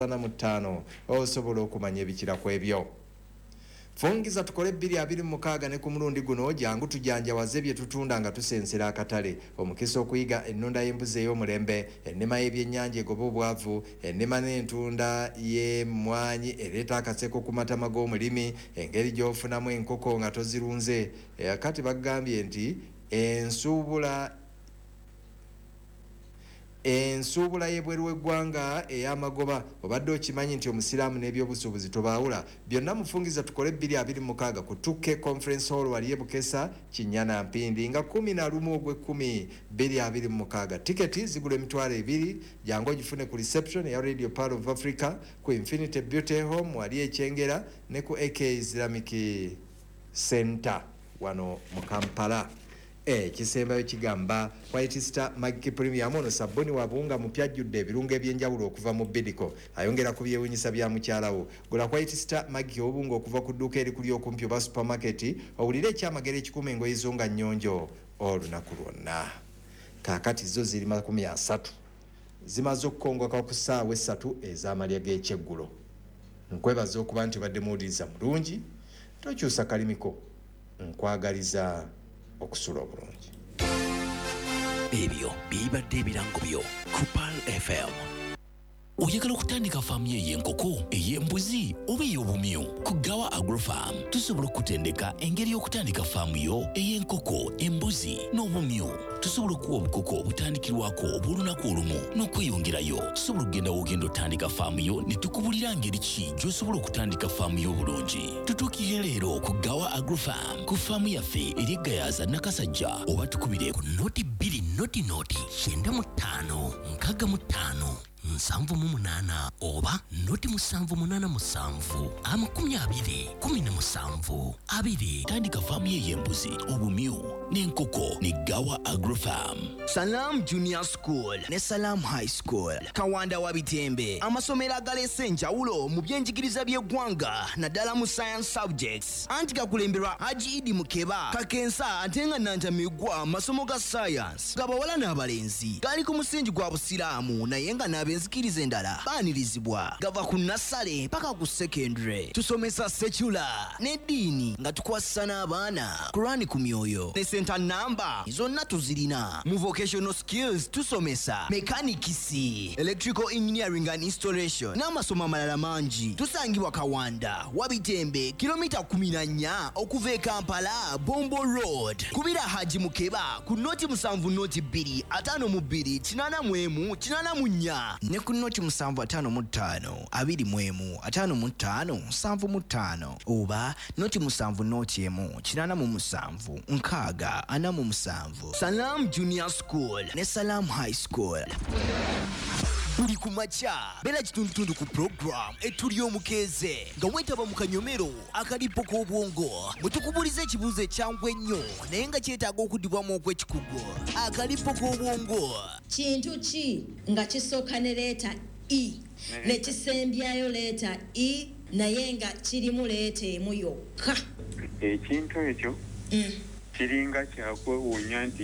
5 osobola okumanya ebikira ku ebyo. Fungiza tukole 226 ne ku mulundi guno jangu tujanjawaze bye tutunda nga tusensera akatale. Omukisa okuyiga ennunda y'embuzi ey'omulembe, ennema y'ebyennyanja egoba obwavu, ennema n'entunda y'emmwanyi ereeta akaseko ku matama g'omulimi, engeri gy'ofunamu enkoko nga tozirunze. Kati bagambye nti ensuubula y'ebweru w'eggwanga ey'amagoba obadde okimanyi nti omusiraamu n'ebyobusuubuzi tobaawula. Byonna mufungiza tukole 226 ku 2K Conference Hall wali e Bukesa Kinyana Mpindi nga 11 Ogw'ekkumi 2026. Tiketi zigula $2,000. Jangu ogifune ku reception ya Radio Power of Africa, ku Infinity Beauty Home wali e Kyengera ne ku AK Islamic Center wano mu Kampala. Kisembayo kigamba White Star Magic Premium ono sabuni wabunga mupyajjudde ebirungo ebyenjawulo okuva mu Bidco. Ayongera ku byewunyisa bya mukyalawo. Gula White Star Magic obunga okuva ku dduuka erikuli okumpi oba supermarket. Owulire ekyamagero ekikuma engoye zo nga nnyonjo olunaku lwonna. Kaakati zo ziri 30 zimaze okukongoka ku ssaawa 3 ez'amalya g'ekyeggulo. Nkwebaza okuba nti badde muwuliriza mulungi, tokyusa kalimiko, nkwagaliza okusula obulungi. Ebyo bibadde ebirango byo ku Pearl FM. Oyagala okutandika faamu y'enkoko, ey'embuzi oba ey'obumyu? Ku Gawa Agrofarm tusobola okutendeka engeri y'okutandika faamu yo ey'enkoko, embuzi n'obumyu. Tusobola okuwa obukoko obutandikirwako obw'olunaku olumu n'okweyongerayo. Tusobola okugenda w'ogenda otandika faamu yo ne tukubulira ngeri ki gy'osobola okutandika faamu yo obulungi. Tutuukire leero ku Gawa Agrofarm ku faamu yaffe eri Gayaza Nakasajja, oba tukubire ku noti 2 noti 95 65 7 oba noti 787 20 17 tandika faamu y'embuzi, obumyu n'enkoko ne Gawa Agrofarm. Salam Junior School ne Salam High School Kawanda wa Bitembe, amasomero agalese enjawulo mu byenjigiriza by'eggwanga naddala mu science subjects. Anti gakulemberwa Haji Idi Mukeba Kakensa ate nga Nantamigwa masomo ga science gabawala n'abalenzi gali ku musingi gwa busiraamu naye nga n'abenzikiriza endala baanirizibwa. Gava ku nasale paka ku secondary. Tusomesa secular n'eddiini nga tukwasa n'abaana Qur'ani ku myoyo ne center number zonna tuzirina. Mu vocational skills tusomesa mechanics, electrical engineering and installation n'amasomo amalala mangi. Tusangibwa Kawanda wa Bitembe kilomita 14 okuva e Kampala Bombo Road. Kubira Haji Mukeba ku noti 7 noti 2 52 81 84 ne ku noti 755 21 55 75 oba noti 7 noti 1 87 nkaaga 47. Salam Junior School ne Salam High School. Buli kumacha bela kitundutundu ku program etuli omukeze nga wetaba mu kanyomero akalipo k'obwongo mutukubulize ekibuuzo ekyangwa ennyo naye nga kyetaaga okudibwamu okw'ekikugo. Akalipo k'obwongo kintu ki nga kisooka ne leeta E ne kisembyayo leeta E naye nga kirimu leeta emu yokka? Ekintu ekyo kiringa kyakwewuunya nti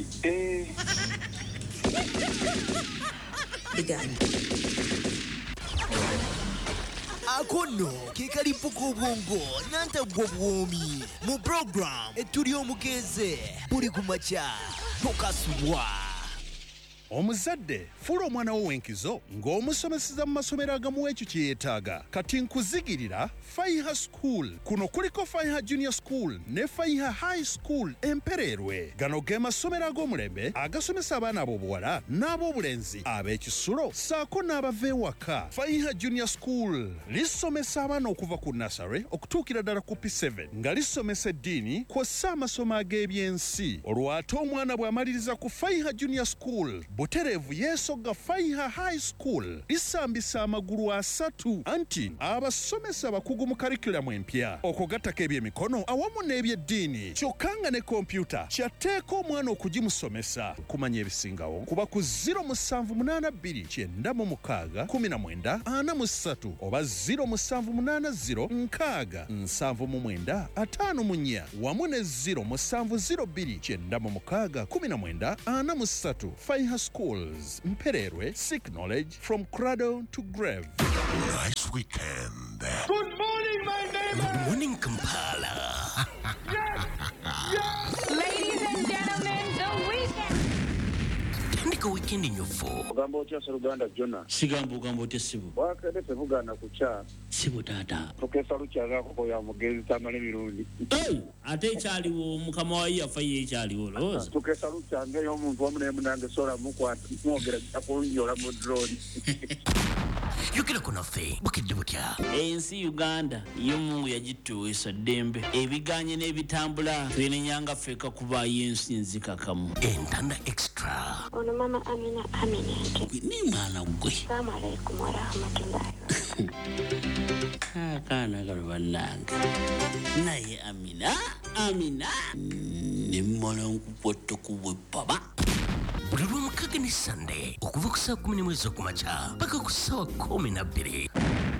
akono ke kalipo k'obwongo nantagwa bwomi mu program etuli omukeze buli kumacha tokasubwa. Omuzadde fula omwana wo wenkizo ng'omusomeseza mu masomero agamu ekyo kye yeetaaga. Kati nkuzigirira Faiha School. Kuno kuliko Faiha Junior School ne Faiha High School Empererwe. Gano ge masomero ag'omulembe agasomesa abaana ab'obuwala n'ab'obulenzi ab'ekisulo saako n'abava ewaka. Faiha Junior School lisomesa abaana okuva ku nursery okutuukira ddala ku P7 nga lisomesa eddiini kw'ossa amasomo ag'ebyensi. Olwo ate omwana bw'amaliriza ku Faiha Junior School butereevu yeesogga Faiha High School lisambisa amagulu 3 anti abasomesa bakugu mu curriculum empya okugattako ebyemikono awamu n'ebyeddiini kyokka nga ne kompyuta kyatteeka omwana okugimusomesa. Kumanya ebisingawo kuba ku 0782961943 oba 0780967954 wamu ne 0702961943. Faiha Schools, Mpererwe, seek knowledge from cradle to grave. Nice weekend. Good morning, my neighbor. Good morning, Kampala. Yes. Ladies and gentlemen, the weekend. Tandika weekend in your fall. Ugambo cha Uganda Jona. Sigambo ugambo tesibu. Wakade tevugana kucha. Sibu tata. Tokesa luchaga ko ya mugezi tamale mirundi. Ate chali wo mukama wa yafa ye chali wo loza. Tokesa luchanga yo muntu omune munange sora mukwa mwogera akonyola mu drone. Yukira kunafe bukidde butya. Ensi Uganda y'omungu yagituweesa ddembe ebiganye n'ebitambula twenenyanga feka kuba yensi nzikakamu Entanda extra. Ono mama Amina ni mwana gwe. Assalamu alaikum wa rahmatullahi. Kana kalubannanga naye Amina nimmola nkupotto kubwe baba. Buli lw'omukaga ne Sunday okuva ku saa 10 kumakya paka ku saa 12.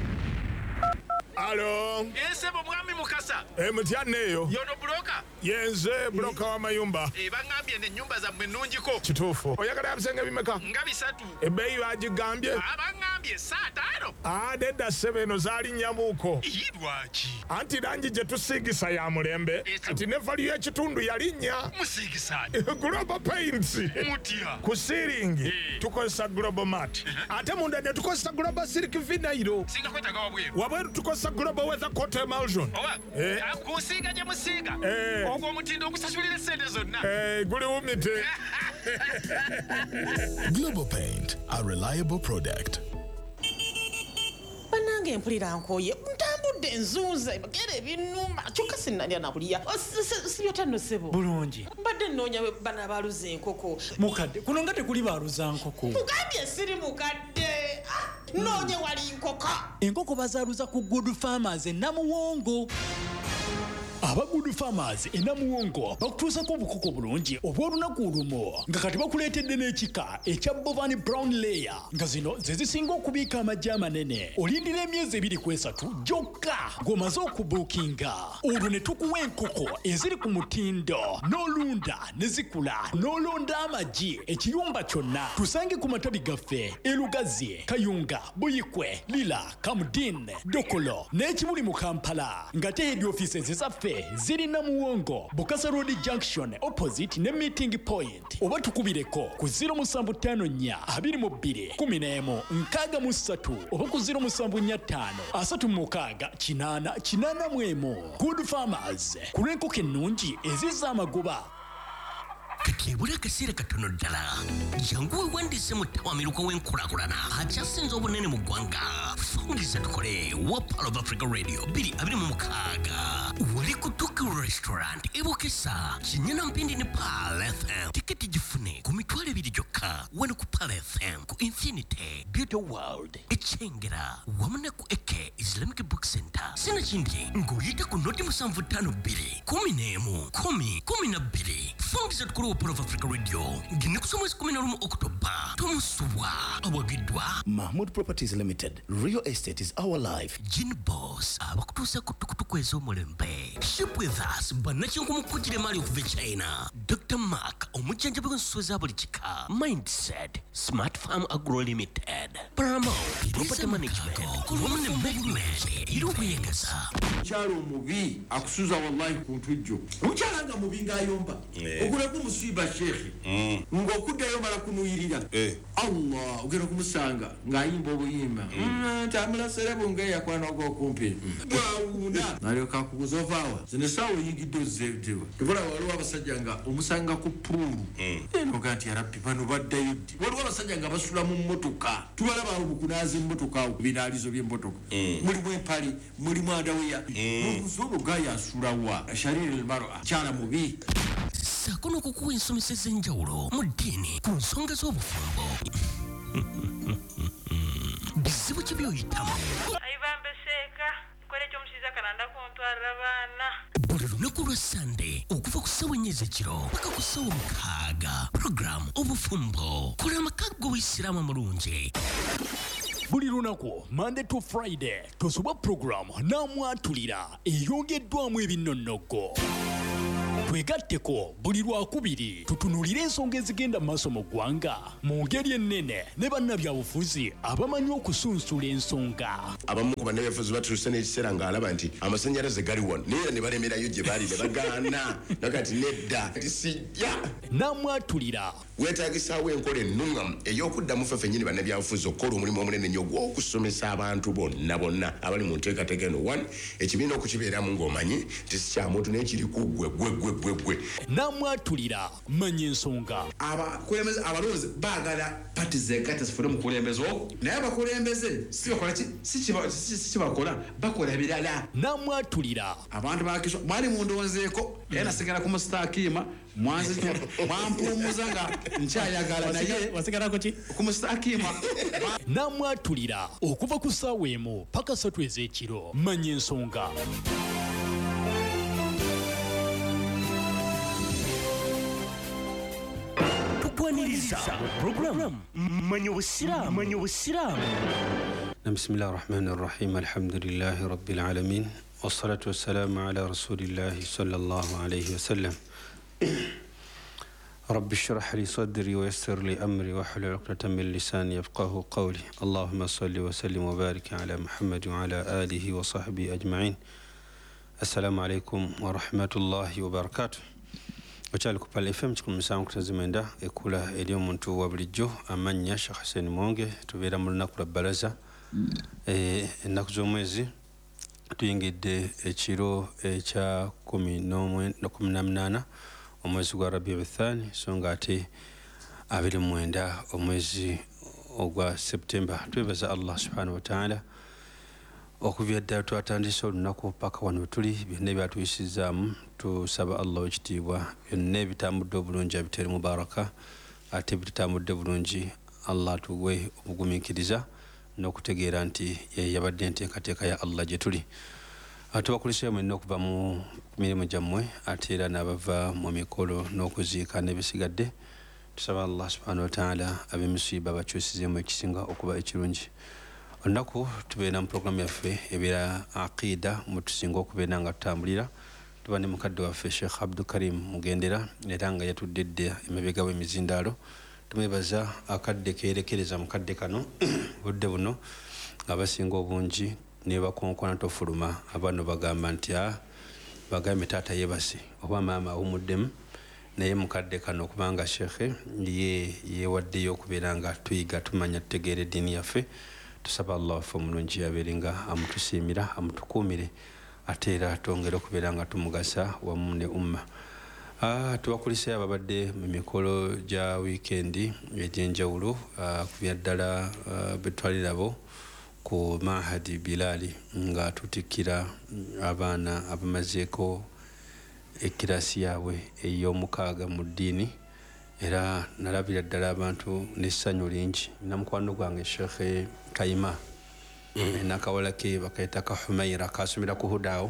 Alo. Nsebo mwami Mukasa. Mutyanneeyo. Yono broka. Yenze broka wa mayumba. Bangambye ne nnyumba zammwe nnungiko. Kituufu. Oyagala bisenge bimeka? Nga 3. Ebbeeyi bagigambye? Abangambye saa 5. Nedda ssebo eno zaali nnyamuuko. Lwaki? Anti langi gye tusiigisa ya mulembe. Ati ne valiyo ekitundu yalinnya. Musiigisaani? Global Paints. Mutya? Ku siiringi tukozesa Global Mat. Ate munda ne tukozesa Global Silk Vinyl. Singa kwetaga wabweru. Wabweru tukozesa Global Weather Coat Emulsion. Oba? Kusiiga gye musiiga? Ogwo omutindo ogusasulira essente zonna? Guli wumite. Global Paint, a reliable product. Banange mpulira nkoye ntambudde nzuuze bagere binuma kyokka sinnalya nakulya sibyota nno ssebo bulungi mbadde nnoonya bana baluza enkoko mukadde kuno nga tekuli baluza nkoko mugambye siri mukadde noonye wali nkoko enkoko bazaaluza ku Good Farmers e Namuwongo. Aba Good Farmers e Namuwongo bakutuusako obukoko bulungi obw'olunaku olumu nga kati bakuleetedde n'ekika ekya Bovan Brown Layer nga zino ze zisinga okubiika amaggi amanene. Olindira emyezi 2-3 gyokka ng'omaze okubuukinga. Olwo ne tukuwa enkoko eziri ku mutindo n'olunda ne zikula n'olonda amaggi ekiyumba kyonna. Tusange ku matabi gaffe e Lugazi, Kayunga, Buyikwe, Lila, Kamudin, Dokolo n'ekibuli mu Kampala ng'ate head offices ezaffe ziri Namuwongo, Bukasa Road Junction opposite ne meeting point. Oba tukubireko ku 0754 22 11 63 oba ku 0745 36 881. Good Farmers, ku lw'enkoko ennungi ezizza amagoba. Kati ebula akaseera katono ddala jangu wewandiise mu ttawamiruka w'enkulaakulana akyasinze obunene mu ggwanga. Fungiza tukole wa Pearl of Africa Radio 226 wali ku Tokyo Restaurant e Bukesa Kinyana Mpindi ne Pearl FM. Tiketi gifune ku mitwalo 2 gyokka wano ku Pearl FM ku Infinity Beauty World Echengera wamu ne ku Eke Islamic Book Center. Sina kindi ng'oyita ku noti 752 11 10 12. Fungiza tukole Pearl of Africa Radio ngine kusoma 11 Oktoba tomusubwa abagidwa Mahmoud Properties Limited. Real estate is our life. Gin Boss abakutuusa ku tukutuku ez'omulembe. Ship with us bannakinku mukujjire mali okuva China. Dr. Mark omujjanjabi w'ensuso za buli kika. Mindset Smart Farm Agro Limited. Paramount Property Management wamu ne Movement irubuyegeza. Mukyala omubi akusuza wallahi ku ntujjo. Mukyala nga mubi ng'ayomba oguleko musiba shekhi ng'okuddayo mala kunuyirira Allah ogera kumusanga ng'ayimba obuyimba tambula serebo ng'eyakwana ogw'okumpi bwawuuna nalyoka kubuza ovaawa zino saawa oyingidde ozzeedewa tebula waliwo abasajja nga omusanga ku puulu enoga nti yarabbi bano baddayo ddi waliwo abasajja nga basula mu mmotoka tubalaba awo bukunaaza emmotoka awo binaalizo by'emmotoka mulimu empali mulimu andaweya omusobo gayo asulawa shariri elmara kyala mubi saako n'okukuwa ensomesa ez'enjawulo mu ddiini ku nsonga z'obufumbo. Bizibu ki by'oyitamu? Buli lunaku lwa Sande okuva ku ssaawa 4 ez'ekiro paka ku ssaawa 6. Program obufumbo kola amaka g'Obuyisiraamu amulungi. Buli lunaku Monday to Friday tosobwa program n'amwatulira eyongeddwamu ebinnonogo. twegatteko buli lwakubiri tutunulire ensonga ezigenda maaso mu ggwanga mu ngeri ennene ne bannabyabufuzi abamanyi okusunsula ensonga. Abamu ku bannabyabufuzi batuuse n'ekiseera ng'alaba nti amasannyalaze gali wano naye ne balemerayo gye baali ne bagaana nakati nedda tisijja. Namwatulira weetaagisaawo enkola ennungamu ey'okuddamu ffe ffennyini bannabyabufuzi okukola omulimu omunene nnyo gw'okusomesa abantu bonna abali mu nteekateeka eno 1 ekibiina okukibeeramu ng'omanyi nti si kya muntu naye kiri ku gwe. Namwatulira manya ensonga. Abakulembeze abalonzi baagala pati zegatta zifune mu kulembeza okwo naye abakulembeze si kibakola bakola birala. Namwatulira abantu bakiswa mwali mundowoozeeko era nasigala ku musitaakiima mwanzija mwampumuza nga nkyayagala naye wasigalako ki ku musitaakiima. Namwatulira okuva ku ssaawa emu paka 3 ez'ekiro manya ensonga. Tukwaniriza program manya obusiraamu. Bismillahir Rahmanir Rahim. Alhamdulillahi Rabbil Alamin. Wassalatu wassalamu ala Rasulillahi sallallahu alayhi wa sallam. رب اشرح لي صدري ويسر لي أمري واحلل عقدة من لساني يفقهوا قولي. اللهم صل وسلم وبارك على محمد وعلى آله وصحبه أجمعين. السلام عليكم ورحمة الله وبركاته. Ochali ku Pal FM kikumisango kutazimenda ekula eri omuntu wa bulijjo amanya Sheikh Hussein Mwonge tubeera mu lunaku lwa bbalaza ennaku z'omwezi tuyingidde ekiro ekya 18 omwezi gwa Rabiul Thani so nga ate 29 omwezi ogwa September. Twebaza Allah subhanahu wa ta'ala okuvya ddala twatandise olunaku paka wano tuli byonna byatuyisizaamu tusaba Allah ekitiibwa byonna ebitambudde obulungi abitere mubaraka ate bitambudde bulungi Allah tuwe obugumiikiriza n'okutegeera nti yabadde enteekateeka ya Allah gye tuli. Tubakulisaayo mwenna okuva mu mirimu gyammwe ate era n'abava mu mikolo n'okuziika n'ebisigadde tusaba Allah subhanahu wa ta'ala ab'emisiiba bakyusizeemu ekisinga okuba ekirungi. Olunaku tubeera mu programu yaffe ebeera aqida mutusinga okubeera nga tutambulira tuba ne mukadde waffe Sheikh Abdul Karim Mugendera era nga yatuddedde emabega w'emizindaalo. Tumwebaza akadde keerekereza mukadde kano budde buno nga basinga obungi ne bakonkona tofuluma abano bagamba nti bagambe taata yebase oba maama awumuddemu naye mukadde kano kubanga Sheikh yeewaddeyo okubeera nga tuyiga tumanya tutegeera eddiini yaffe. Tusaba Allah waffe omulungi abeere nga amutusiimira amutukuumire ate era twongere okubeera nga tumugasa wamu ne umma. Tubakulisayo ababadde mu mikolo gya wiikendi egy'enjawulo kubya ddala betwalirabo ku Mahadi Bilali nga tutikkira abaana abamazeeko ekirasi yaabwe ey'omukaaga mu ddiini era nalabira ddala abantu n'essanyu lingi. Namukwano gwange Sheikh Kayima nakawala ke bakaita ka Humaira kasomera ku Hudaawo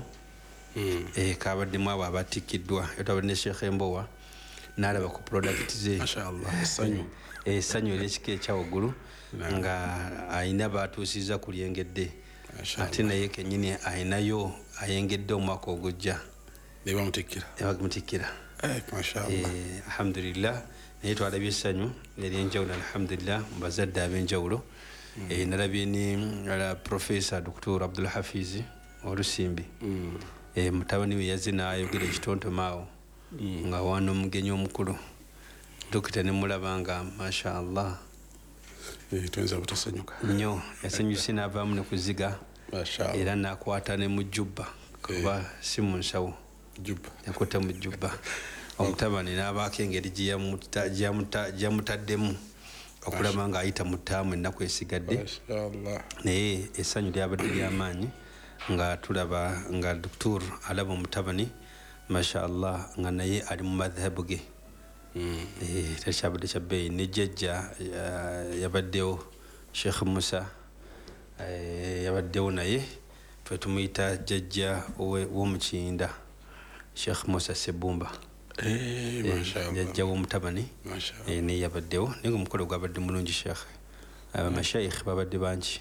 kabaddemu abo abatikkiddwa etabadde ne Sheikh Mbowa n'alaba ku product ze mashallah essanyu ery'ekika ekyawaggulu nga ayina batuusiza ku lyengedde ate naye kennyini ayinayo ayengedde omwaka ogujja nebamutikkira alhamdulillah. Naye twalabye essanyu ery'enjawulo alhamdulillah mu bazadde ab'enjawulo. Nalabye ni Professor Dr. Abdul Hafiz Olusimbi mutabani we yazze n'ayogera ekitontomaawo nga wano omugenyi omukulu dokita ne mulaba nga mashallah tuyinza butasanyuka nnyo yasanyuse n'avaamu ne kuziga era n'akwata ne mu jjubba kuba si mu nsawo yakwata mu jjubba omutabani n'abaako engeri gyamutaddemu okulaba nga ayita mu ttaamu ennaku esigadde naye essanyu lyabadde ly'amaanyi nga tulaba nga Dr. alaba omutabani mashallah nga naye ali mu madhabu ge tekyabadde kyabbeeyi ne jjajja yabaddewo Sheikh Musa yabaddewo naye fe tumuyita jjajja w'omukinda Sheikh Musa Sebumba jjajja w'omutabani naye yabaddewo naye omukolo gwabadde mulungi Sheikh abamashayikh babadde bangi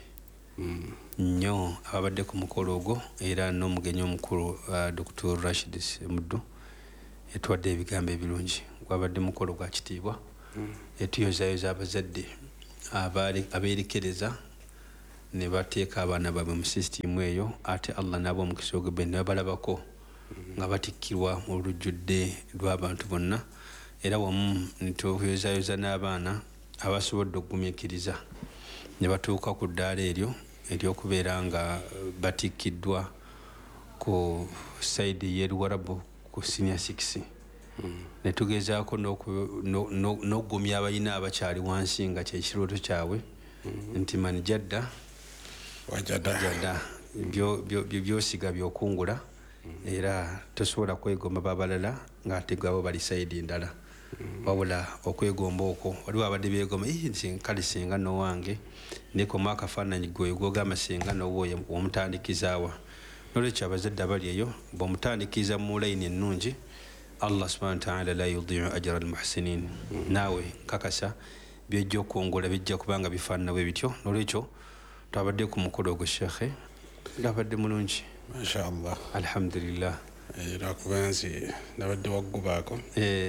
nnyo ababadde ku mukolo ogwo era n'omugenyi omukulu Dr. Rashid Muddu etwadde ebigambo ebirungi gwabadde mukolo gwa kitiibwa etuyozayoza abazadde abeerekereza ne bateeka abaana baabwe mu sisitimu eyo ate Allah nabo omukisa ogw'ebbe ne babalabako nga batikkirwa mu lujjudde lw'abantu bonna era wamu nituyozayoza n'abaana abasobodde okugumiikiriza ne batuuka ku ddaala eryo ery'okubeera nga batikkiddwa ku sayidi y'eruwarabu ku senior 6 ne tugezaako n'okugumya abalina abakyali wansi nga kyekirooto kyabwe nti man jadda wajada byosiga byokungula era tosobola kwegomba babalala ng'ate gabo bali sayidi ndala wabula okwegomba okwo waliwo abadde beegomba kale singa nowange nekoma akafaananyi gwe gwogamba singa nowoye womutandikizaawa nolwekyo abazadde abali eyo bw'omutandikiza mu layini ennungi Allah subhanahu wa ta'ala la yudhi'u ajra al-muhsinin naawe kakasa byejja okwongola bijja kubanga bifaanana bwe bityo nolwekyo twabadde ku mukolo ogwo shekhe ngabadde mulungi mashallah alhamdulillah era kubanzi nabadde waggubaako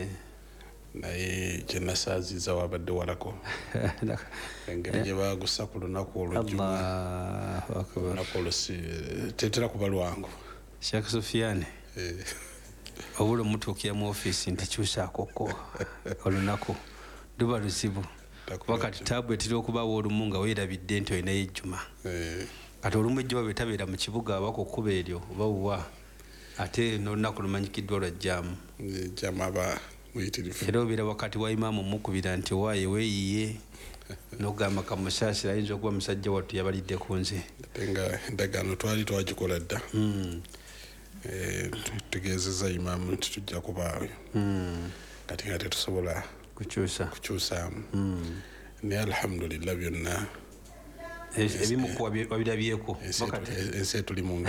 naye kyenasaaziza wabadde walako engeri gye baagusa ku lunaku olwejjuma olunaku olusi tetera kuba lwangu Sheikh Sufyan obula omutuukira mu ofiisi nti kyusaakoko olunaku luba luzibu wakati tabu etera okubaawo olumu nga weerabidde nti olinayo ejjuma kati olumu ejjuma bwetabeera mu kibuga abako okkuba eryo oba wuwa ate n'olunaku lumanyikiddwa lwa jjaamu aba muyitirifu era obeera wakati wa imaamu mukubira nti waaye weeyiye n'ogamba kamusaasira ayinza okuba musajja wattu yabalidde ku nze ate nga endagaano twali twagikola dda tugezeza imaamu nti tujja kubaayo kati nga tetusobola kukyusaamu naye alhamdulillah byonna ebimu wabirabyeko ensi etulimu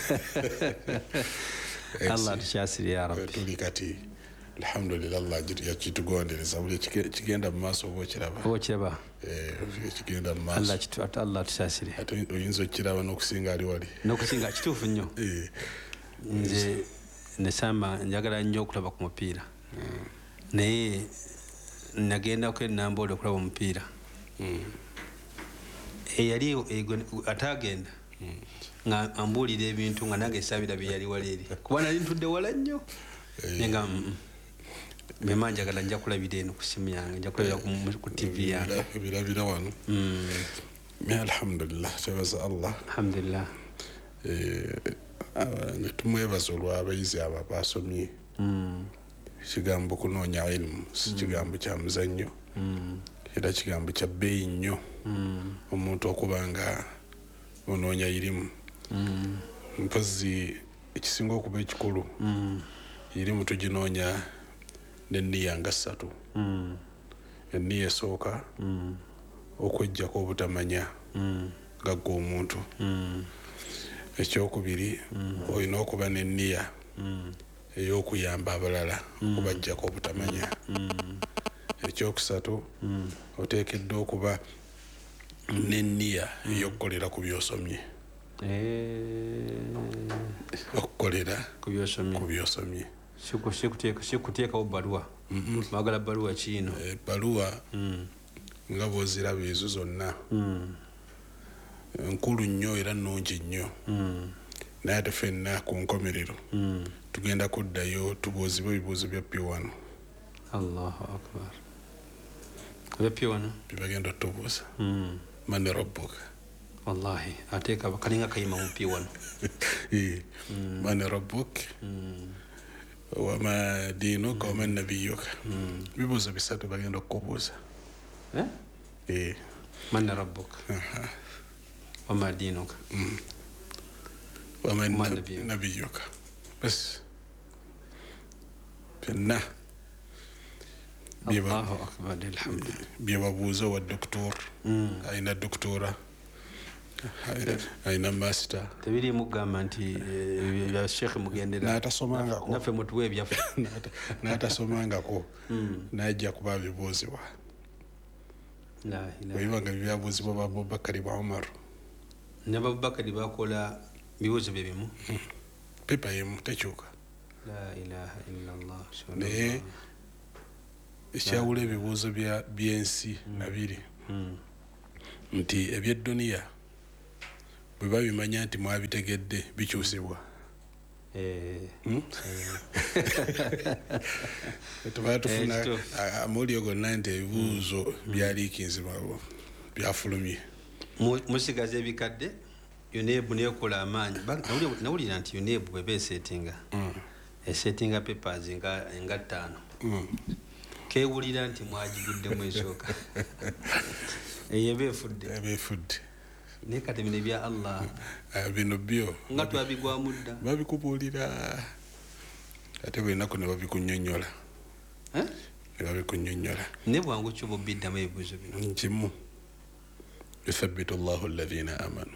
Allah tukyasire ya rabbi tuli kati alhamdulillah Allah yakitugondereza buli kigenda mu maaso oba okiraba kigenda mu maaso Allah tukyasire ate oyinza okiraba n'okusinga ali wali n'okusinga kituufu nnyo nze nesamba njagala nnyo okulaba ku mupiira naye nagendako enamboole okulaba omupiira eyali atagenda nga ambuulira ebintu nga nange esaabira bye yali wala eri kuba nali ntudde wala nnyo nenga mema njagala nja kulabira eno ku simu yange nja kulabira ku tv yange ebirabira wano alhamdulillah twebaza Allah alhamdulillah netumwebaza olw'abayizi abo basomye kigambo kunoonya ilimu si kigambo kya muzannyo era kigambo kya bbeeyi nnyo omuntu okuba nga onoonya irimu mpozi ekisinga okuba ekikulu irimu tuginoonya n'enniya nga 3 enniya esooka okwejjako obutamanya nga gwe omuntu ekyokubiri olina okuba n'enniya ey'okuyamba abalala okubajjako obutamanya ekyokusatu oteekeddwa okuba n'enniya ey'okukolera ku byosomye okukolera ku byosomye sikuteekawo baluwa magala baluwa kiino baluwa nga bwoziraba ezo zonna nkulu nnyo era nnungi nnyo naye ate ffenna ku nkomerero tugenda kuddayo tubuuzibwa ebibuuzo bya P1 Allahu akbar bya P1 bibagenda otubuuza mane rabbuka wallahi ateeka kalinga kayima mu P1 mane rabbuka wama diinuka wama nabiyuka bibuuzo bisatu bagenda okukubuuza mane rabbuka wama diinuka wama nabiyuka bas fenna Allahu akbar alhamdulillah byebabuuza wa doktor ayina doktora ayina master tebiri mugamba nti ya Sheikh mugendera n'atasomangako naffe mutuwe byaffe n'atasomangako najja kuba bibuuzibwa bwebanga byabuuzibwa ba Abubakari ba Umar n'Abubakari bakola bibuuzo bye bimu pepa yemu tekyuka La ilaha illallah. Naye ekyawula ebibuuzo by'ensi nabiri nti ebyedduniya bwe babimanya nti mwabitegedde bikyusibwa. Tubala tufuna amawulire gonna nti ebibuuzo byaliikinzibwa byafulumye. Musigaza ebikadde UNEB nekola amaanyi. Nawulira nti UNEB bweba esetinga esetinga papers nga 5 kewulira nti mwagiguddemu esooka eyeba efudde naye kati bino ebya Allah bino byo nga twabigwamu dda babikubuulira ate buli nnaku ne babikunyonnyola ne bwangu kyoba obiddamu ebibuuzo bino nkimu yuthabbitu llahu alladhina amanu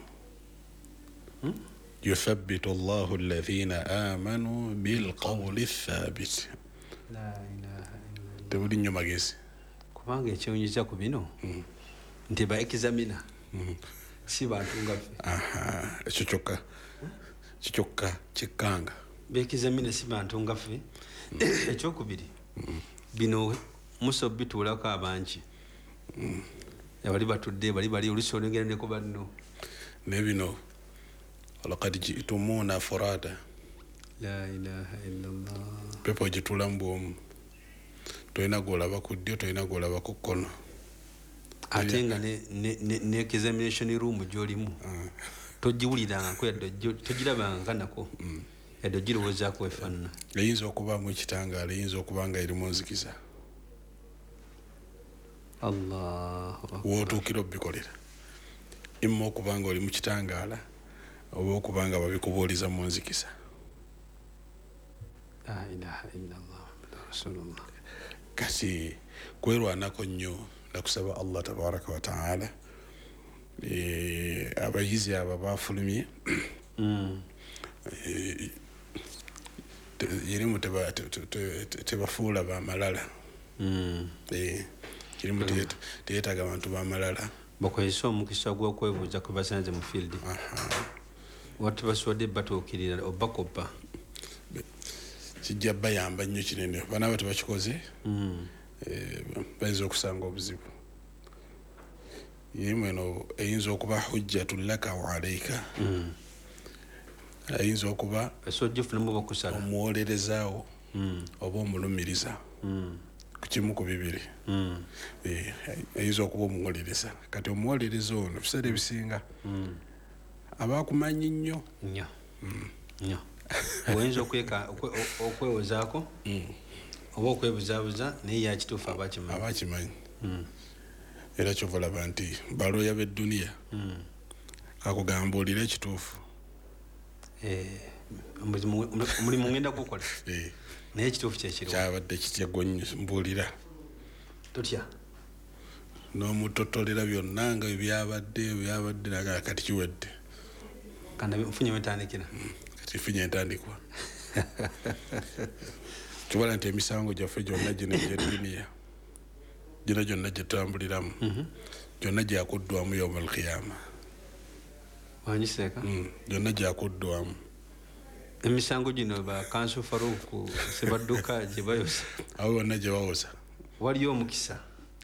يثبت الله الذين آمنوا بالقول الثابت. لا إله إلا الله. تقولين يوم أجلس. kubanga ekyewunyiza ku bino nti ba examiner si bantu nga ffe kyokka kikkanga ba examiner si bantu nga ffe ekyokubiri bino muso bituulako abangi bali batudde bali olusi olengera ne ku banno ne bino walaqad ji'tumuna furada. La ilaha illallah. Pepo gitulamu bwomu toyina gwolaba ku ddyo toyina gwolaba ku kkono ate nga ne examination room gy'olimu togiwuliranga togirabanga nako eddo girowoozaako efaanana. Eyinza okubaamu ekitangaala eyinza okuba nga erimu nzikiza wootuukira obbikolera imma okuba nga oli mu kitangaala oba okuba nga babikubuuliza mu nzikiza. La ilaha illallah rasulullah. Kasi kwerwanako nnyo nakusaba Allah tabaraka wa taala abayizi abo bafulumye yerimu tebafuula bamalala kirimu teyetaaga abantu bamalala bakozesa omukisa gw'okwebuuza kwe basanze mu field wati baswadde batuukirira obakopa kijja bayamba nnyo kinene banaaba tebakikoze bayinza okusanga obuzibu. yerimu eno eyinza okuba hujjatu laka wa alaika ayinza okuba omuwolerezaawo oba omulumiriza ku kimu ku bibiri ayinza okuba omuwolereza kati omuwolereza ono ebiseera ebisinga abakumanyi nnyo oyinza okwewozaako oba okwebuzaabuza naye yakituufu abakimanyi era kyova olaba nti balooya b'edduniya kakugamba olire ekituufu omulimu ngenda gukola naye ekituufu kyekiro kyabadde kityagombuulira totya n'omutotolera byonna nga byabadde nagaa kati kiwedde kandi nfunye wetandikira kati nfunye entandikwa kibala nti emisango gyaffe gyonna gino egy'edduniya gino gyonna gyetutambuliramu gyonna gyakuddwamu yawma alqiyama. Wanyiseeka gyonna gyakuddwamu emisango gino ba kansu faruku sebadduka gye bayosa awo bonna gye bawoza waliyo omukisa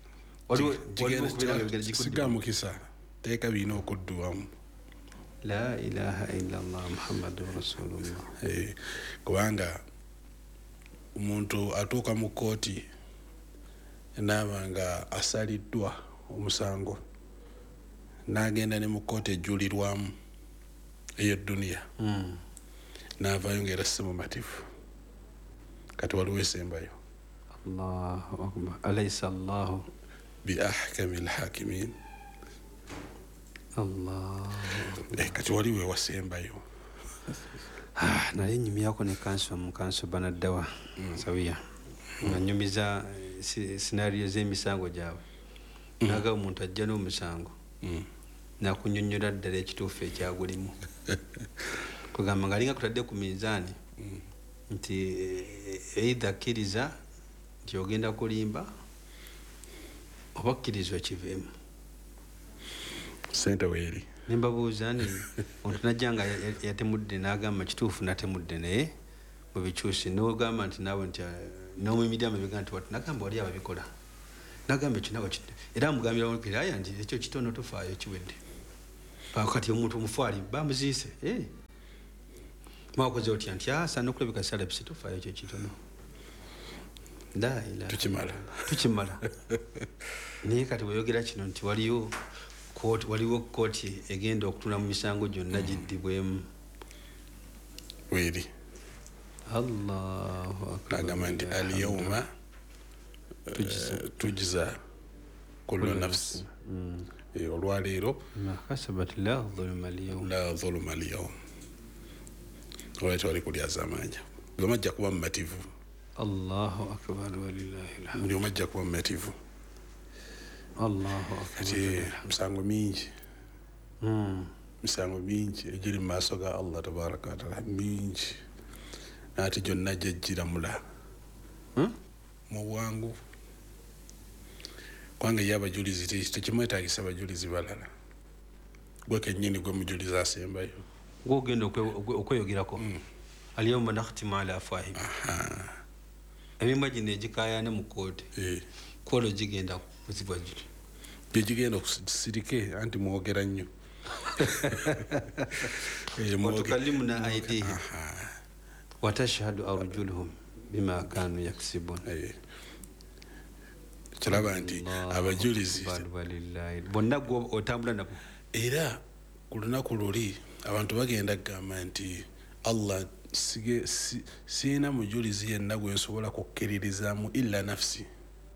siga mukisa teeka biina okuddwamu. La ilaha illallah muhammadu rasulullah. Kubanga omuntu atuuka mu kooti naaba nga asaliddwa omusango n'agenda ne mu kooti ejjulirwamu ey'edduniya n'avaayo ng'era si mumativu kati waliwo esembayo. Allahu akbar. Alaysa Allahu bi ahkami alhakimin. Allah kati waliwo ewasembayo. Naye nyumyako ne kanso mu kanso banaddawa sawiya nga nyumiza scenario z'emisango gyabwe naga omuntu ajja n'omusango nakunyonnyola ddala ekituufu ekyagulimu kugamba nga alinga kutadde ku minzaani nti eitha kkiriza nti ogenda kulimba oba kkiriza okiveemu sente weeri nembabuuza ni omuntu najja nga yatemudde n'agamba kituufu natemudde naye mubikyusi nogamba nti nawe nti nomumidyamu ebiga nti wati nagamba wali ababikola nagamba ekyo nawe era mugambira aya nti ekyo kitono tofaayo kiwedde kati omuntu omufwali bamuziise mwakoze otya nti asana okulabika salabisi tofaayo ekyo kitono tukimala naye kati weyogera kino nti waliwo kooti egenda okutula mu misango gyonna giddibwemu weri Allahu akbar agamba nti alyawma tujza kullu nafsi olwaleero kasabat la dhulma alyawm olwaleero wali kulyaza amanja buli omu ajja kuba mumativu Allahu akbar walillahi alhamd buli omu ajja kuba mumativu Allahu akbar kati misango mingi egiri mu maaso ga Allah tabaraka wataala mingi naate gyonna gyejjiramula mu bwangu kubanga ye abajulizi tekimwetagisa abajulizi balala gwe kennyini gwe mujulizi asembayo gwogenda okweyogerako alyawma nakhtimu ala afwahim emimwa gino egikayane mu kooti kwolo gigenda kuzibwa gyegigenda okusirike anti mwogera nnyo watukallimuna aidihim watashhadu arjuluhum bima kanu yaksibun kiraba nti abajulizi bonna gwe otambula nabo era ku lunaku luli abantu bagenda kugamba nti Allah siina mujulizi yenna gwe nsobola kukkiririzaamu illa nafsi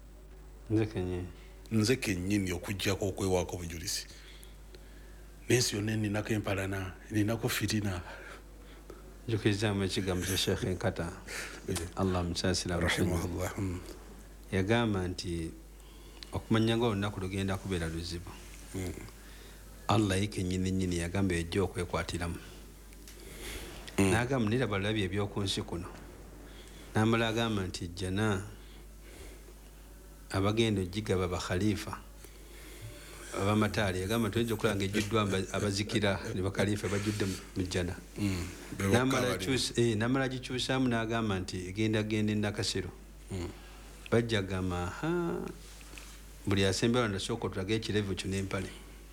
nze kennyini okuggyako okwewaako obujulizi n'ensi yonna eninako empalana eninako fitina njukirizamu ekigambo kya Sheikh Nkata Allah musaasira rahimahullah yagamba nti okumanya nga olunaku lugenda kubeera luzibu Allah ye kennyini yagamba ejja okwekwatiramu n'agamba niraba lulabye ebyoku nsi kuno n'amala agamba nti jjana abagenda ogigaba bakhalifa abamataali yagamba tuyinza okulanga ejjuddwa abazikira ne bakhalifa bajjudde mu jjana n'amala gikyusaamu n'agamba nti egenda enakasero bajja gamba buli asembera ndasooka otulage ekirevu kyo n'empale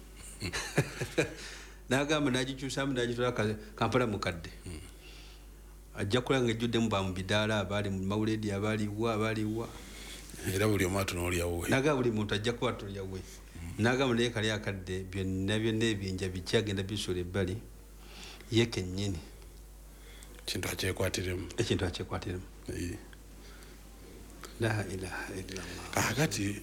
n'agamba n'agikyusaamu n'agitwala kampala mukadde ajja kulanga ejjuddemu bamubidaala abaali mu mawuledi abaaliwa era buli omu atunoolyawe naga buli muntu ajja kuba atulyawe nagamba naye kali akadde byonna ebinja bikyagenda bisuula ebbali ye kennyini ekintu akyekwatiremu la ilaha illallah kakati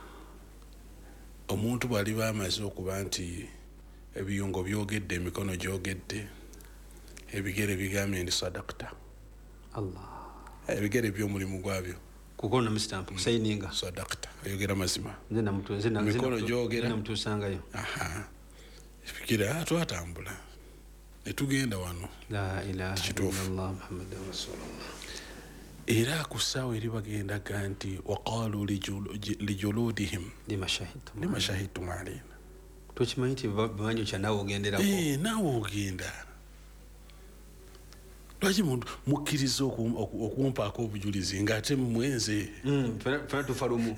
omuntu bwali bamaze okuba nti ebiyungo byogedde emikono gyogedde ebigere bigambye ndi sadakta ebigere by'omulimu gwabyo kukona mustamp kusaininga sadakta ayogera mazima mikono gyogera namutusangayo fikira twatambula netugenda wano la ilaha illallah muhammadur rasulullah era ku ssaawa eri bagendaga nti waqalu lijuludihim lima shahidtum alaina tokimanyi nti bamanyi kya naawe ogenderako naawe ogenda lwaki mukkiriza okumpaako obujulizi ngaate mumwenze fena tufa lumu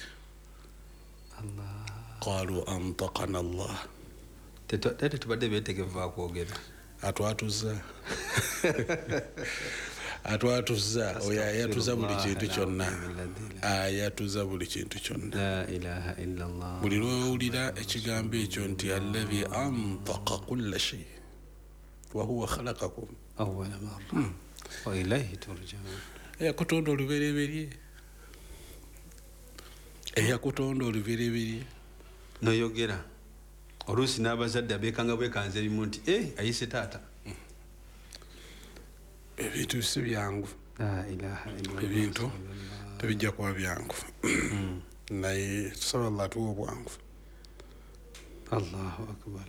qalu antaqana Allah tete tubadde beetegevu bakwogera atwatuza oyo ayatuza buli kintu kyonna ayatuza buli kintu kyonna buli lwowulira ekigambo ekyo nti alladhi antaqa kulla shay wahuwa khalaqakum awwala marra wa ilayhi turja'un eyakutonda olubereberye noyogera oluusi n'abazadde abeekanga bwekanza ebimu nti ayise taata ebintu si byangu ebintu tebijja kuba byangu naye tusaba Allah tuwa obwangu Allahu akbar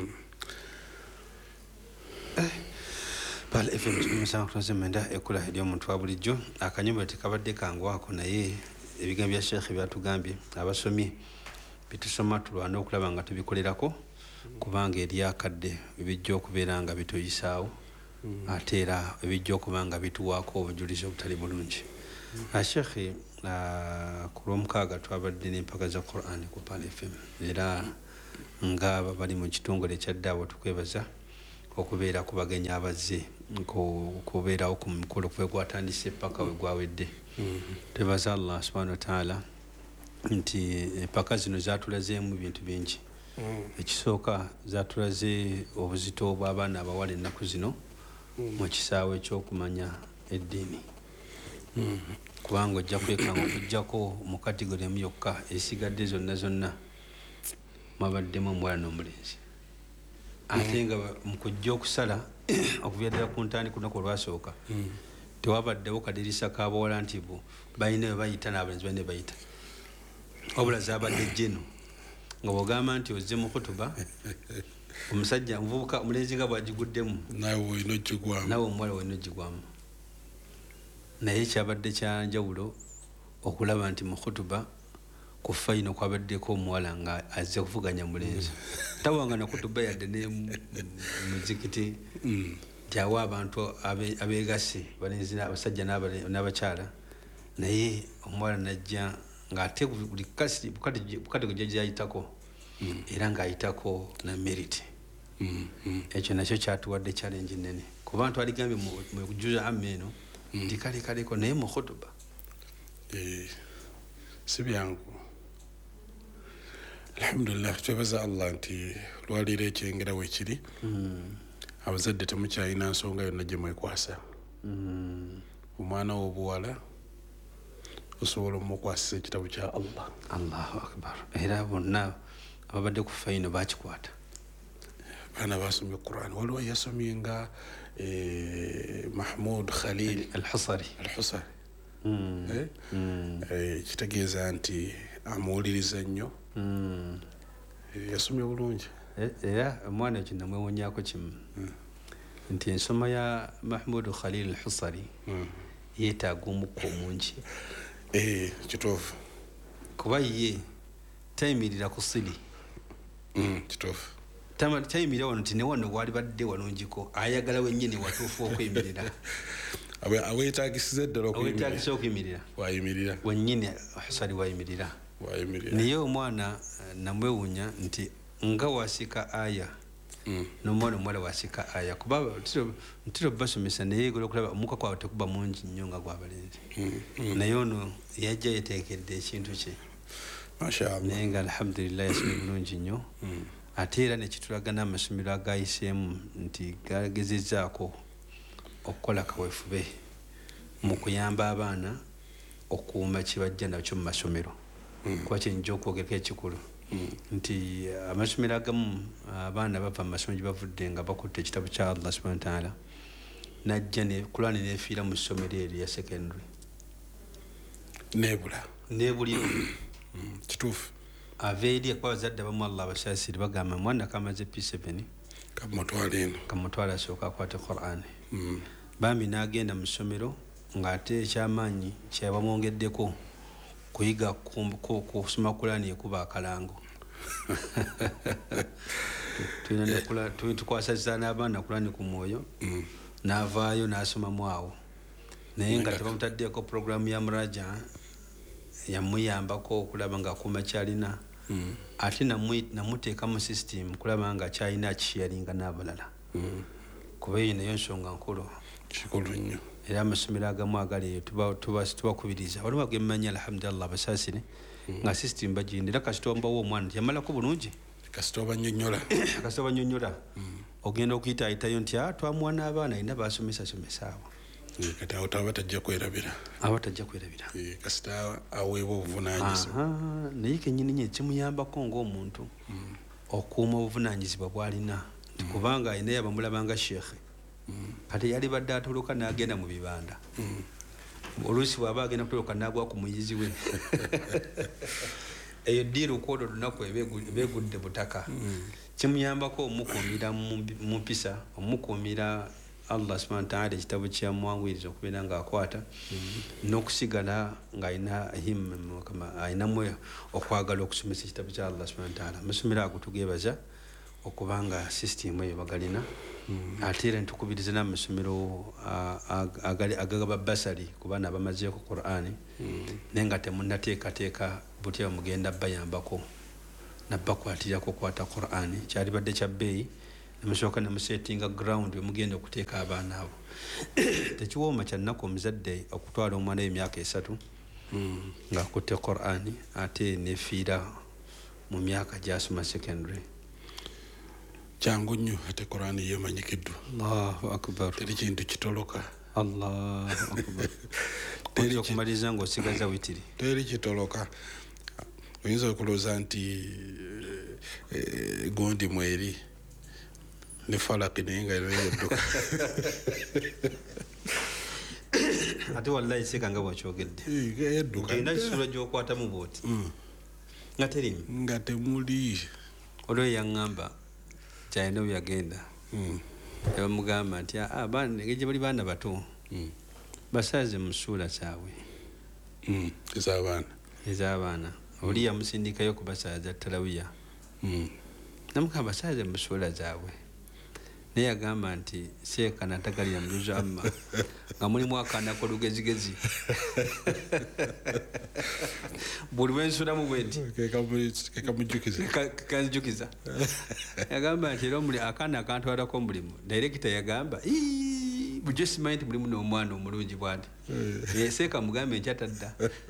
pale FM tumusanga kutozemenda ekula eri omuntu wa bulijjo akanyumba tekabadde kangwako naye ebigambo bya Sheikh byatugambye abasomi bitusoma tulwana okulaba nga tubikolerako kubanga eri akadde ebijja okubeera nga bitoyisaawo ate era ebijja okuba nga bituwaako obujulizi obutali bulungi. Shekhe, ku lwomukaaga twabadde n'empaka za Quran ku Pal FM era nga bali mu kitongole ekyaddaabo tukwebaza okubeera ku bagenyi abazze kubeerawo ku mukolo kwe gwatandise paka we gwawedde. Twebaza Allah subhanahu wa ta'ala nti empaka zino zatulazeemu ebintu bingi. Ekisooka zatulaze obuzito bw'abaana abawala ennaku zino mu kisaawe ekyokumanya eddiini. Kubanga ojja kwekanga okujjako mu kategori emu yokka esigadde zonna mwabaddemu omuwala n'omulenzi. Ate nga mu kujja okusala okuva ddala ku ntandikwa ku lunaku olwasooka tewabaddewo kadirisa k'abawala nti balina we bayita n'abalenzi balina we bayita. Wabula zaabadde jjeno nga bw'ogamba nti ozze mu kutuba omusajja omuvubuka omulenzi nga bw'agiguddemu naawe olina oggigwamu, naawe omuwala olina oggigwamu. Naye kyabadde kya njawulo okulaba nti mu kutuba ku fayino kwabaddeko omuwala nga azze kuvuganya mulenzi. Tawanga na kutuba yadde ne muzikiti gyawa abantu abeegasse balenzi abasajja n'abakyala, naye omuwala najja ng'ate buli bukate gwe gyayitako era ng'ayitako na merit. Ekyo nakyo kyatuwadde challenge nnene ku bantu aligambye mu kujuza amma eno nti kaleko naye mu khutuba si byangu. Alhamdulillah, twebaza Allah nti lwaliro ekyengera weekiri abazadde temukyalina nsonga yonna gye mwekwasa. Omwana w'obuwala osobola omukwasisa ekitabo kya Allah. Allahu akbar. Era bonna ababadde ku fayino bakikwata. Baana basomye Quran. Waliwo yasomye nga Mahmoud Khalil al-Husari. Kitegeeza nti amuwuliriza nnyo. Yasomye bulungi. Era omwana ekyo namwewuunyako kimu nti ensoma ya Mahmoud Khalil al-Husari yeetaaga omukka omungi. Kituufu. Kuba ye tayimirira ku siri. Kituufu. Tayimirira wano nti ne wano wali badde walungiko ayagala wennyini watuufu okuyimirira. Aweetaagisiza ddala okuyimirira. Wayimirira. Wennyini Husari wayimirira. Naye omwana namwewuunya nti nga wasika aya n'omwana omuwala wasika aya kuba ntiro basomesa naye okulaba omuka kwawe tekuba mungi nnyo nga gw'abalenzi. Naye ono yajja yeteekedde ekintu kye. Mashallah. Naye nga alhamdulillah yasomye bulungi nnyo. Ate era nekitulaga n'amasomero agayiseemu nti gagezezzaako okukola kaweefube mu kuyamba abaana okuuma kye bajja nakyo mu masomero. Kuba kyenjja okwogerako ekikulu nti amasomero agamu abaana bava mu masomero gye bavudde nga bakutte ekitabo kya Allah subhanahu wa ta'ala najja ne Qur'ani neefiira mu ssomero eryo ya secondary neebuliro. Kituufu. Ava eri kuba abazadde abamu Allah abasaasire bagamba mwana kamaze P7 kamutwala asooka akwate Qur'ani. Bambi n'agenda mu ssomero ng'ate ekyamaanyi kyabamwongeddeko kuyiga kusoma Qur'ani ekuba akalango. Tukwasazza n'abaana Qur'ani ku mwoyo n'avaayo n'asomamu awo naye nga tebamutaddeeko puroguramu ya muraja yamuyambako okulaba ng'akuuma kyalina ate namuteeka mu system kulaba nga kyalina kisharinga n'abalala. Kuba eyo nayo nsonga nkulu kikulu nnyo. Era amasomero agamu agali eyo tubakubiriza waliwo agemmanyi alhamdulillah abasaasire nga system bagindira kasita ombawo omwana yamalako bulungi kasita obanyonnyola ogenda okuyita ayitayo nti twamuwa n'abaana alina basomesasomesa abo kati awo abatajja kwerabira kasita aweebwa obuvunaanyizibwa. Naye kennyini nye kimuyambako ng'omuntu okuuma obuvunaanyizibwa bw'alina kubanga alina abamulabanga sheekhe kati yali badde atoloka n'agenda mu bibanda oluusi bw'aba agenda kutoloka n'agwa ku muyizi we eyo ddiiru kwolwo olunaku beegudde butaka. Kimuyambako omukuumira mu mpisa omukuumira Allah subhanahu wa ta'ala ekitabo kyamuwanguyiriza okubeera ng'akwata n'okusigala ng'alina ayinamu okwagala okusomesa ekitabo kya Allah subhanahu wa ta'ala. Amasomero ago tugeebaza okubanga system eyo bagalina ate era ntukubiriza n'amasomero agagaba basari ku baana abamazeeko Qur'ani naye nga temunnateekateeka butya mugenda bayambako nabbakwatirako kwata Qur'ani kyalibadde kya bbeeyi nemusooka nemusetinga ground wemugenda okuteeka abaana abo tekiwooma kyannaku omuzadde okutwala omwana w'emyaka 3 ng'akutte Qur'ani ate nefiira mu myaka gy'asoma secondary kyangu nnyo ate Qur'ani yeemanyikiddwa. Allahu akbar. Teri kintu kitoloka. Allahu akbar. Teri okumaliza ng'osigaza witiri. Teri kitoloka. Oyinza okulowooza nti gondi mweri ne falaki naye nga yedduka. Ate wallahi seka nga bwakyogedde. Yedduka. Olina kisula gy'okwatamu bw'oti. Nga terimu. Nga temuli. Olwo yaŋŋamba kyalina bwe yagenda. Bamugamba nti gye bali baana bato basaaze mu ssuula zaabwe. Ez'abaana. Oli yamusindikayo kubasaaza Tarawiya. Namugamba basaaze mu ssuula zaabwe. Naye yagamba nti seeka natagalira mu juzu amma nga mulimu akaana k'olugezigezi. Buli lwensulamu bwe nti kanjukiza. Yagamba nti era akaana akantwalako omulimu direkita yagamba bujo simanyi nti mulimu n'omwana omulungi bwati seeka mugambe nkyatadda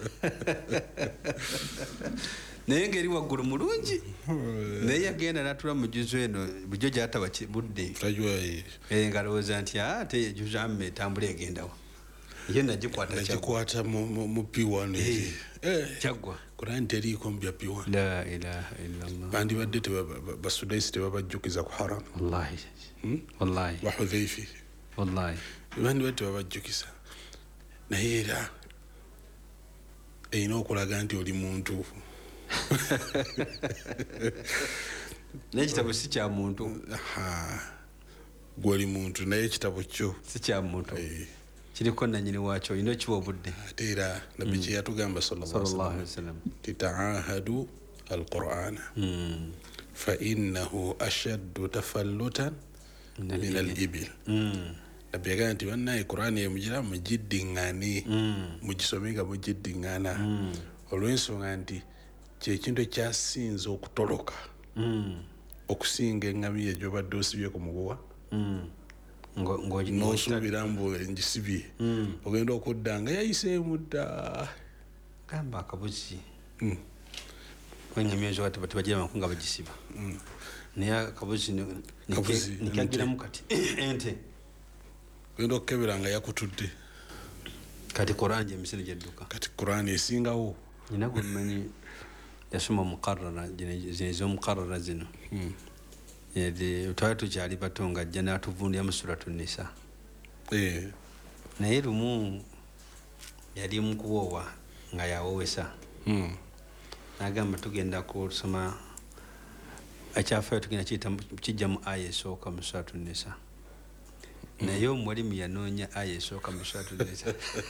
naye ngeri waggulu mulungi naye yagenda natula mu juzu eno bujo gyataba budde ngalowooza nti ate juzu amme etambula egendawa ye nagikwata mu P1 kyaggwa Qur'an teriiko mu bya P1. La ilaha illallah. Bandibadde basuddaisi tebabajjukiza ku haram. Wallahi wa Hudhaifi bandibadde tebabajjukiza naye era erina okulaga nti oli muntu. N'ekitabo si kya muntu. Gwoli muntu naye ekitabo kyo si kya muntu. Kiriko nannyini waakyo olina okiwa obudde. Ate era nabbi kye yatugamba sallallahu alaihi wasallam titaahadu alqur'ana fa innahu ashaddu tafallutan min al-ibil. Nabbi yagamba nti bannaye Qur'ani emugira mugiddiŋŋane mugisome nga mugiddiŋŋana olw'ensonga nti kyekintu ekyasinze okutoloka okusinga eŋŋamiya gy'obadde osibye ku muguwa n'osuubira mbu ngisibye ogenda okudda nga yayiseemu dda gamba akabuzi eŋŋamiya zo tebagira manku nga bagisiba naye akabuzi nekagiramu kati ente ogenda okukebera nga yakutudde kati Qur'ani emisiri gyedduka kati Qur'ani esingawo nina gwemanyi yasoma mukarrara ez'omukarrara zino twali tukyali bato nga ajja n'atuvundira mu suratu Nisa naye lumu yali mukuboowa nga yawowesa n'agamba tugenda kusoma ekyafaayo tugenda kijja mu aya esooka mu suratu Nisa naye omuwalimu yanoonya aya esooka mu suratu Nisa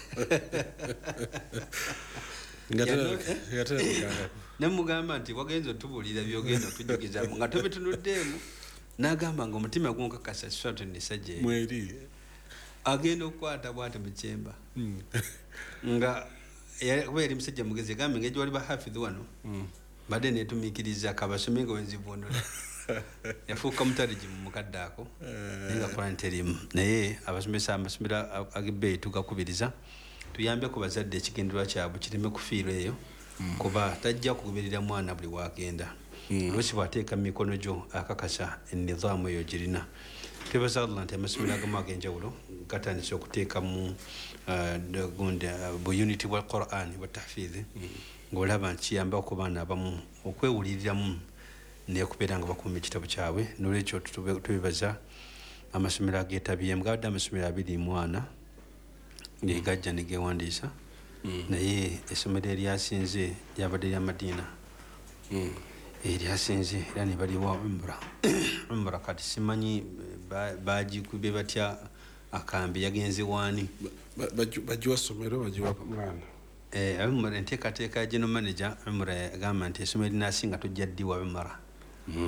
nemugamba nti wagenza otubuulira byogenda otujugizamu nga tobitunuddeemu n'agamba nga omutima gunkakasa suratu Nisa gye agenda okukwata bwati mu kyemba nga kuba yali musajja mugezi yagamba nga egiwali bahafidhi wano badde netumiikiriza kabasome nga wenzivundula yafuuka mutariji mu mukadde ako naye nga Qur'ani terimu naye abasomesa amasomero ag'ebbeeyi tugakubiriza tuyambe ku bazadde ekigendererwa kyabwe kireme kufiirwa eyo kuba tajja kugoberera mwana buli waagenda oluusi bw'ateeka mu mikono gyo akakasa enizaamu eyo girina twebaza Allah nti amasomero agamu ag'enjawulo gatandise okuteekamu buyuniti bwa Qur'ani bwa tahfidhi ng'olaba nti kiyamba ku baana abamu okwewuliriramu nekubeera nga bakuuma ekitabo kyabwe n'olwekyo tubibaza amasomero ageetabyemu gabadde amasomero 24 ng'egajja ne geewandiisa naye essomero eryasinze lyabadde lya Madiina eryasinze era ne baliwa umra kati simanyi bagikubye batya akambi yagenze waani bagiwa ssomero bagiwa mwana enteekateeka ya general manager umra yagamba nti essomero linaasinga tujja ddiwa umra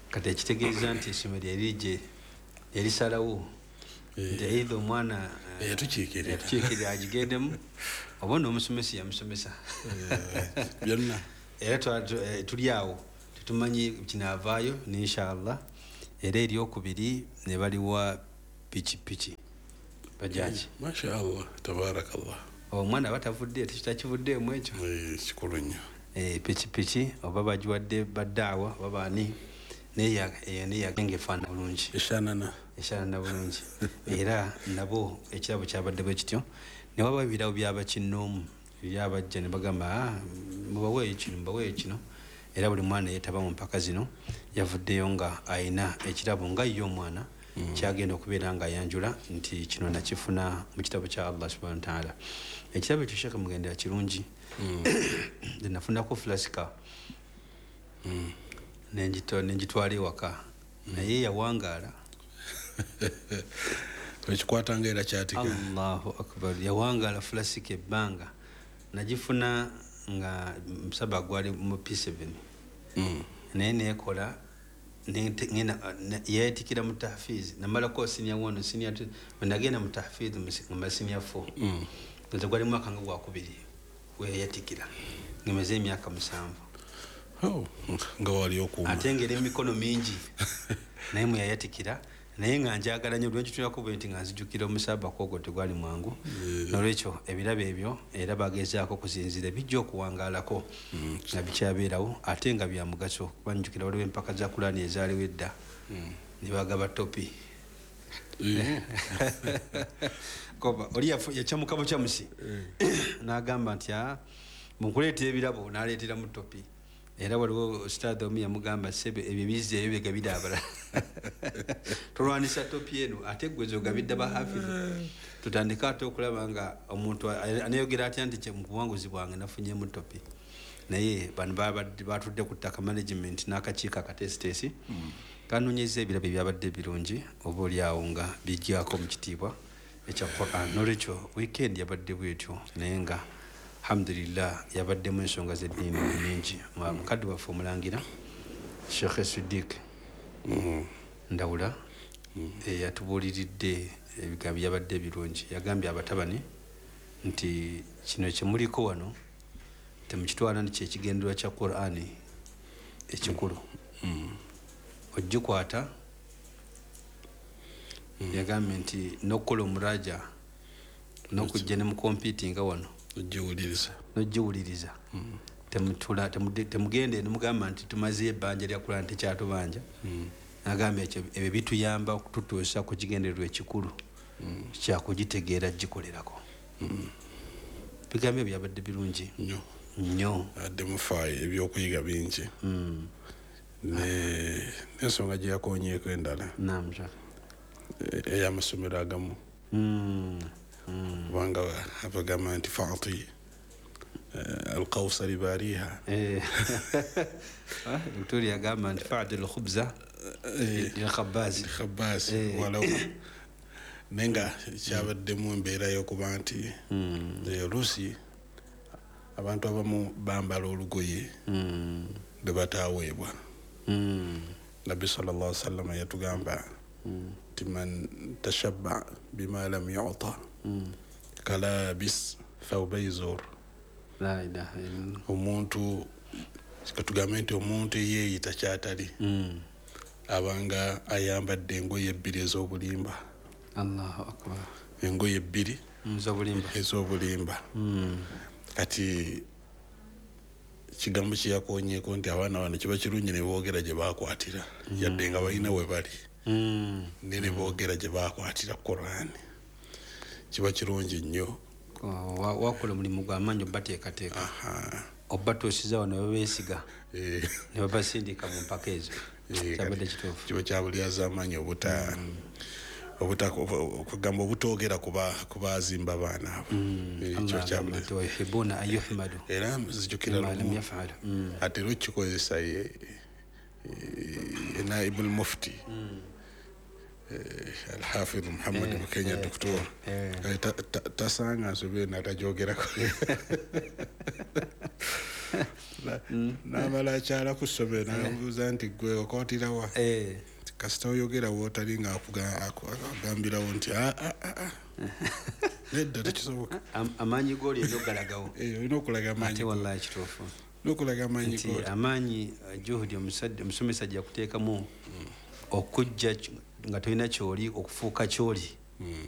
kati ekitegeeza nti essomero erije erisalawo nti eitha omwana tukiikirira agigendemu oba n'omusomesa yamusomesa byonna era tuli awo tetumanyi kinaavaayo n'inshallah. Era eryokubiri ne baliwa pikipiki bajaji mashallah tabarakallah. Omwana batavudde tekitakivuddeemu ekyo kikulu nnyo. Pikipiki oba bagiwadde baddaawa oba baani neyagengefaana bulungi eshanana bulungi. Era nabo ekirabo kyabadde bwe kityo ne waba ebirabo byabakinnoomu byabajja ne bagamba mubaweeyo kino era buli mwana yeetaba mu mpaka zino yavuddeyo nga ayina ekirabo nga ye omwana kyagenda okubeera nga ayanjula nti kino nakifuna mu kitabo kya Allah subhanahu wa ta'ala. Ekirabo ekyo Sheikh mugendera kirungi nafunako flasika nenjitwala ewaka naye yawangaala ekikwatanga era kyatika. Allahu akbar. Yawangaala flasika ebbanga nagifuna nga musaba gwali mu P7 naye nekola yeetikira mu tahfiz namalako senior 1 senior 2 nagenda mu tahfiz mu senior 4 nze gwali mwaka nga gwakubiri weyeetikira ngimeze emyaka 7 nga wali okuuma ate ngeri emikono mingi naye muyayatikira naye nga njagala nnyo lwenki tulina kuba nti nga nzijukira omusaba kwogo tegwali mwangu nolwekyo ebirabo ebyo era bagezaako kuzinzira bijja okuwangaalako nga bikyabeerawo ate nga bya mugaso kuba njukira waliwo empaka za Kurani ezaaliwo edda ne bagaba topi koba oli yakyamuka bukyamusi n'agamba nti munkuleetera ebirabo n'aleetera mu topi. Era waliwo ustadhi omu yamugamba sebe ebyo bizzeeyo begabira abalala tolwanisa topi eno ate gwezo ogabidde bahafidhu tutandika ate okulaba nga omuntu anayogera atya nti mubuwanguzi bwange nafunyemu topi naye bano batudde ku ttaka management n'akakiiko akatesitesi kanonyeza ebirabo ebyabadde birungi oba oliawo nga bijjako mu kitiibwa ekya Quran. Nolwekyo weekend yabadde bwetyo naye nga alhamdulillah yabaddemu ensonga z'eddiini nnyingi. Mukadde waffe omulangira Sheikh Siddiq Ndawula yatubuuliridde ebigambo byabadde birungi. Yagambye abatabani nti kino kyemuliko wano temukitwala nti kyekigendererwa kya Qur'ani ekikulu ogikwata. Yagambye nti n'okukola omuraja n'okujja ne mu competinga wano nogiwuliriza temugende nemugamba nti tumaze ebbanja lya Qur'ani tekyatubanja. Nagambye ebyo bituyamba okututuusa ku kigendererwa ekikulu kyakugitegeera gikolerako. Bigambo ebyo byabadde birungi nnyo adde mufaayo ebyokuyiga bingi n'ensonga gye yakonyeeko endala ey'amasomero agamu kubanga abagamba nti faati alqawsari baariha Victoria yagamba nti faati alkhubza lilkhabbaasi walaw naye nga kyabaddemu embeera y'okuba nti oluusi abantu abamu bambala olugoye lwe bataaweebwa. Nabbi sallallahu alaihi wasallam yatugamba nti man tashabba bima lam yu'ta kalabis thawbay zur. La ilaha illallah. Omuntu katugambe nti omuntu eyeeyita kyatali abanga ayambadde engoye ebbiri ez'obulimba. Allahu akbar. Engoye ebbiri ez'obulimba. Kati kigambo kyeyakonyeeko nti abaana bano kiba kirungi ne boogera gye baakwatira yadde nga balina we bali ne boogera gye baakwatira Qur'ani kiba kirungi nnyo. Wakola omulimu gw'amaanyi obateekateeka obatuusiza wano babeesiga ne babasindika mu mpaka ezo. Kyabadde kituufu. Kiba kya buli az'amaanyi okugamba obutoogera ku baazimba abaana abo yuhibbuna an yuhmadu era zijjukira lumu ate era okikozesa naibu mufti Al-Hafidh Muhammad Bukenya Doktor tasanga nsobe natajoogerako. La n'amala akyala ku ssomero n'abuuza nti gwe okootirawa kasita oyogera wootali ng'akugambirawo nti nedda tekisoboka amaanyi g'oli olina ogalagawo olina okulaga amaanyi ate wallahi kituufu n'okulaga amaanyi g'oli amaanyi juhudi omusomesa ajja kuteekamu okujja nga tolina kyoli okufuuka kyoli